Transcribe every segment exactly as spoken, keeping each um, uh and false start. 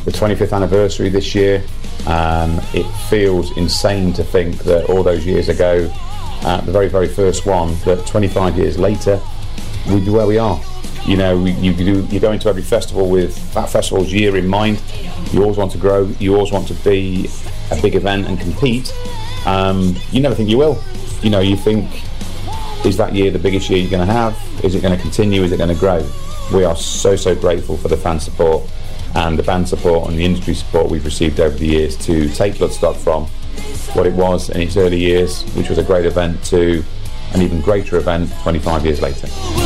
the twenty-fifth anniversary this year. Um, it feels insane to think that all those years ago, at the very, very first one, that twenty-five years later, we'd be where we are. You know, you, you, you go into every festival with that festival's year in mind. You always want to grow. You always want to be a big event and compete. Um, you never think you will. You know, you think, is that year the biggest year you're going to have? Is it going to continue? Is it going to grow? We are so, so grateful for the fan support and the band support and the industry support we've received over the years to take Bloodstock from what it was in its early years, which was a great event, to an even greater event twenty-five years later.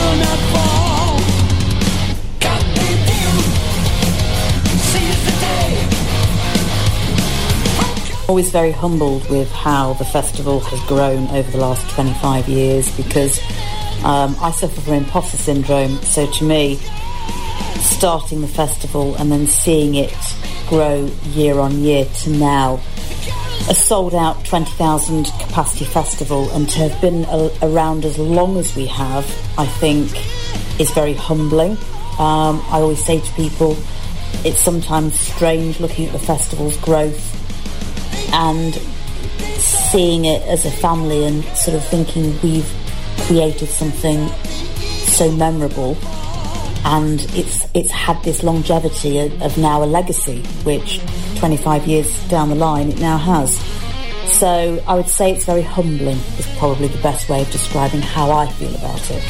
Always very humbled with how the festival has grown over the last twenty-five years, because um, I suffer from imposter syndrome. So to me, starting the festival and then seeing it grow year on year to now a sold out twenty thousand capacity festival, and to have been a- around as long as we have, I think is very humbling. Um, I always say to people, it's sometimes strange looking at the festival's growth and seeing it as a family and sort of thinking we've created something so memorable, and it's it's had this longevity of, of now a legacy, which twenty-five years down the line it now has. So I would say it's very humbling is probably the best way of describing how I feel about it.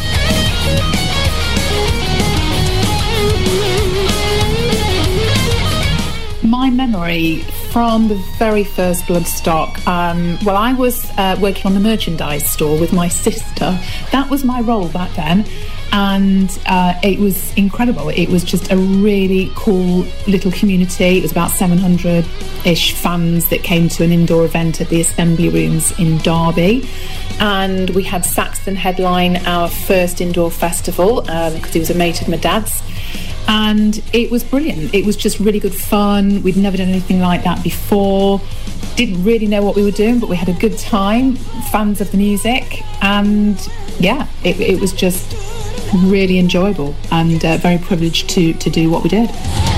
My memory from the very first Bloodstock, um, well, I was uh, working on the merchandise store with my sister. That was my role back then, and uh, it was incredible. It was just a really cool little community. It was about seven hundred-ish fans that came to an indoor event at the Assembly Rooms in Derby, and we had Saxton headline our first indoor festival because um, he was a mate of my dad's. And it was brilliant. It was just really good fun. We'd never done anything like that before. Didn't really know what we were doing, but we had a good time. Fans of the music. And yeah, it, it was just really enjoyable, and uh, very privileged to, to do what we did.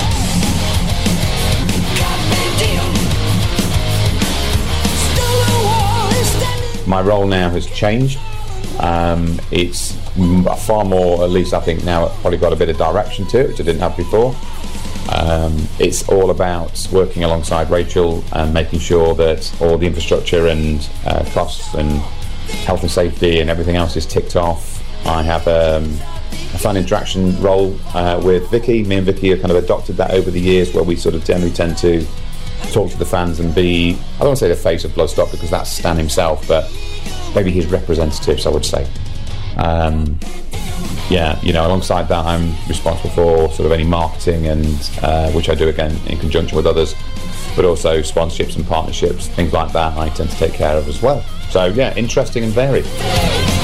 My role now has changed. Um, it's far more, at least I think now, it's probably got a bit of direction to it, which I didn't have before. Um, it's all about working alongside Rachel and making sure that all the infrastructure and uh, costs and health and safety and everything else is ticked off. I have um, a fan interaction role uh, with Vicky. Me and Vicky have kind of adopted that over the years, where we sort of generally tend to talk to the fans and be, I don't want to say the face of Bloodstock because that's Stan himself, but maybe his representatives, I would say. Um, yeah, you know, alongside that, I'm responsible for sort of any marketing, and uh, which I do again in conjunction with others, but also sponsorships and partnerships, things like that I tend to take care of as well. So yeah, interesting and varied.